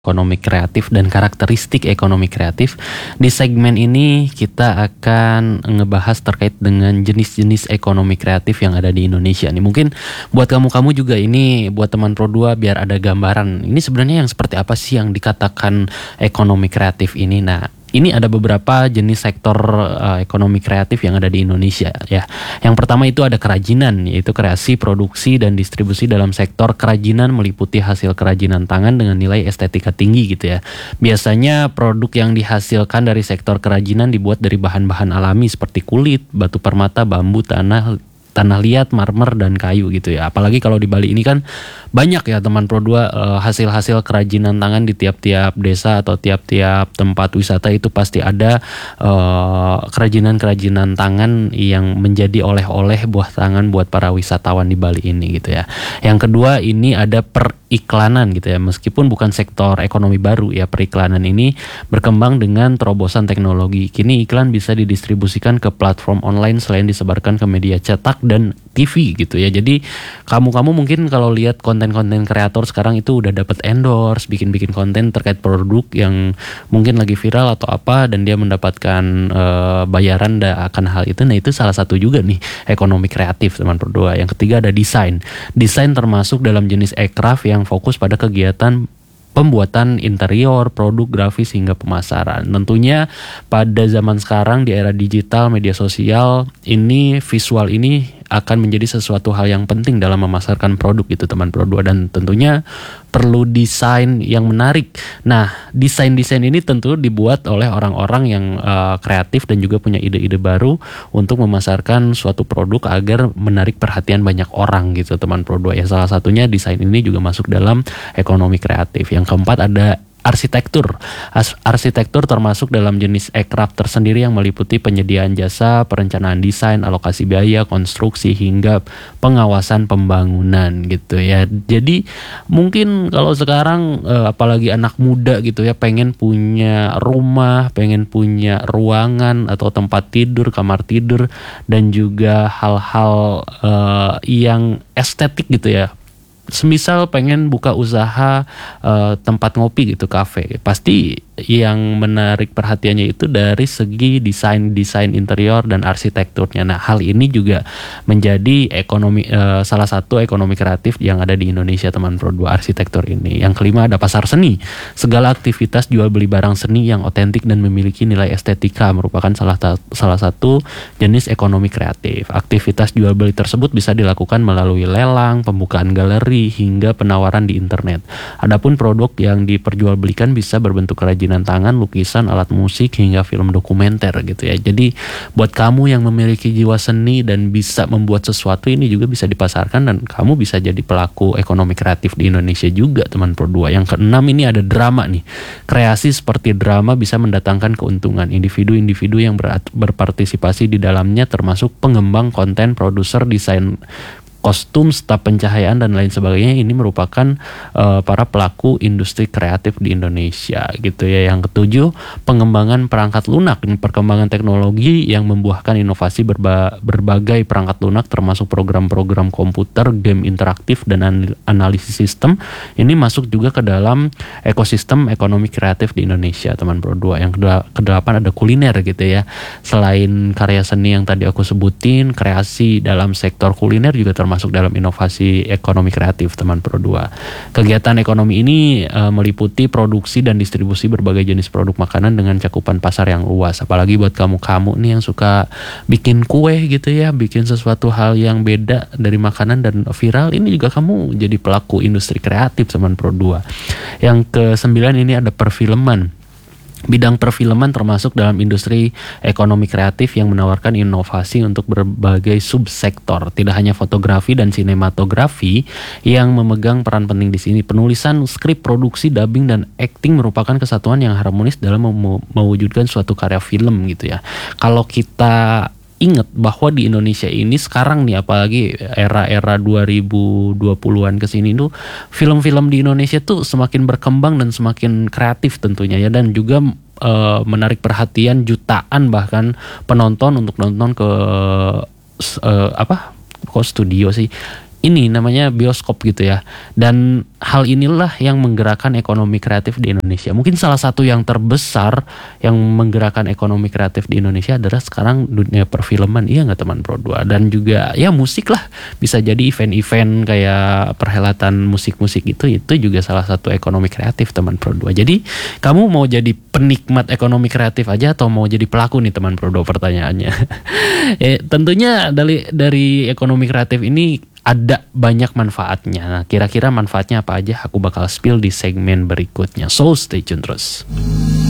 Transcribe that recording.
Ekonomi kreatif dan karakteristik ekonomi kreatif. Di segmen ini kita akan ngebahas terkait dengan jenis-jenis ekonomi kreatif yang ada di Indonesia nih. Mungkin buat kamu-kamu juga ini, buat teman Pro2 biar ada gambaran. Ini sebenarnya yang seperti apa sih yang dikatakan ekonomi kreatif ini? Nah, ini ada beberapa jenis sektor ekonomi kreatif yang ada di Indonesia ya. Yang pertama itu ada kerajinan, yaitu kreasi, produksi, dan distribusi dalam sektor kerajinan meliputi hasil kerajinan tangan dengan nilai estetika tinggi gitu ya. Biasanya produk yang dihasilkan dari sektor kerajinan dibuat dari bahan-bahan alami seperti kulit, batu permata, bambu, tanah liat, marmer, dan kayu gitu ya. Apalagi kalau di Bali ini kan banyak ya teman Pro2 hasil-hasil kerajinan tangan di tiap-tiap desa atau tiap-tiap tempat wisata itu pasti ada kerajinan-kerajinan tangan yang menjadi oleh-oleh buah tangan buat para wisatawan di Bali ini gitu ya. Yang kedua ini ada periklanan gitu ya. Meskipun bukan sektor ekonomi baru ya, periklanan ini berkembang dengan terobosan teknologi. Kini iklan bisa didistribusikan ke platform online selain disebarkan ke media cetak dan TV gitu ya. Jadi kamu mungkin kalau lihat konten-konten kreator sekarang itu udah dapat endorse, bikin-bikin konten terkait produk yang mungkin lagi viral atau apa, dan dia mendapatkan bayaran akan hal itu. Nah, itu salah satu juga nih ekonomi kreatif teman Pro2. Yang ketiga ada desain. Desain termasuk dalam jenis aircraft yang fokus pada kegiatan pembuatan interior, produk grafis hingga pemasaran. Tentunya pada zaman sekarang di era digital, media sosial, ini visual ini akan menjadi sesuatu hal yang penting dalam memasarkan produk gitu teman Pro2, dan tentunya perlu desain yang menarik. Nah, desain-desain ini tentu dibuat oleh orang-orang yang kreatif dan juga punya ide-ide baru untuk memasarkan suatu produk agar menarik perhatian banyak orang gitu teman Pro2 ya. Salah satunya desain ini juga masuk dalam ekonomi kreatif. Yang keempat ada arsitektur. Arsitektur termasuk dalam jenis aircraft tersendiri yang meliputi penyediaan jasa, perencanaan desain, alokasi biaya, konstruksi, hingga pengawasan pembangunan gitu ya. Jadi mungkin kalau sekarang apalagi anak muda gitu ya, pengen punya rumah, pengen punya ruangan atau tempat tidur, kamar tidur, dan juga hal-hal yang estetik gitu ya. Semisal pengen buka usaha tempat ngopi gitu, kafe, pasti yang menarik perhatiannya itu dari segi desain interior dan arsitekturnya. Nah, hal ini juga menjadi salah satu ekonomi kreatif yang ada di Indonesia teman Pro2, arsitektur ini. Yang kelima ada pasar seni. Segala aktivitas jual beli barang seni yang otentik dan memiliki nilai estetika merupakan salah satu jenis ekonomi kreatif. Aktivitas jual beli tersebut bisa dilakukan melalui lelang, pembukaan galeri, hingga penawaran di internet. Adapun produk yang diperjualbelikan bisa berbentuk kerajinan tangan, lukisan, alat musik, hingga film dokumenter gitu ya. Jadi buat kamu yang memiliki jiwa seni dan bisa membuat sesuatu, ini juga bisa dipasarkan dan kamu bisa jadi pelaku ekonomi kreatif di Indonesia juga teman Pro2. Yang keenam ini ada drama nih. Kreasi seperti drama bisa mendatangkan keuntungan. Individu-individu yang berpartisipasi di dalamnya termasuk pengembang konten, produser, desain kostum, staf pencahayaan, dan lain sebagainya. Ini merupakan para pelaku industri kreatif di Indonesia gitu ya. Yang ketujuh, pengembangan perangkat lunak. Ini perkembangan teknologi yang membuahkan inovasi berbagai perangkat lunak termasuk program-program komputer, game interaktif, dan analisis sistem. Ini masuk juga ke dalam ekosistem ekonomi kreatif di Indonesia teman Pro2. Yang kedelapan ada kuliner gitu ya. Selain karya seni yang tadi aku sebutin, kreasi dalam sektor kuliner juga termasuk dalam inovasi ekonomi kreatif teman Pro2. Kegiatan ekonomi ini meliputi produksi dan distribusi berbagai jenis produk makanan dengan cakupan pasar yang luas. Apalagi buat kamu nih yang suka bikin kue gitu ya, bikin sesuatu hal yang beda dari makanan dan viral, ini juga kamu jadi pelaku industri kreatif teman Pro2. Yang kesembilan ini ada perfilman. Bidang perfilman termasuk dalam industri ekonomi kreatif yang menawarkan inovasi untuk berbagai subsektor. Tidak hanya fotografi dan sinematografi yang memegang peran penting di sini. Penulisan, skrip, produksi, dubbing, dan acting merupakan kesatuan yang harmonis dalam mewujudkan suatu karya film gitu ya. Kalau kita ingat bahwa di Indonesia ini sekarang nih, apalagi era-era 2020-an kesini tuh, film-film di Indonesia tuh semakin berkembang dan semakin kreatif tentunya ya, dan juga menarik perhatian jutaan bahkan penonton untuk nonton ke studio sih, ini namanya bioskop gitu ya. Dan hal inilah yang menggerakkan ekonomi kreatif di Indonesia. Mungkin salah satu yang terbesar yang menggerakkan ekonomi kreatif di Indonesia adalah sekarang dunia perfilman. Iya nggak teman Pro 2? Dan juga ya musik lah. Bisa jadi event-event kayak perhelatan musik-musik itu juga salah satu ekonomi kreatif teman Pro 2. Jadi kamu mau jadi penikmat ekonomi kreatif aja atau mau jadi pelaku nih teman Pro 2 pertanyaannya. Tentunya dari ekonomi kreatif ini ada banyak manfaatnya. Nah, kira-kira manfaatnya apa aja? Aku bakal spill di segmen berikutnya. So stay tune terus.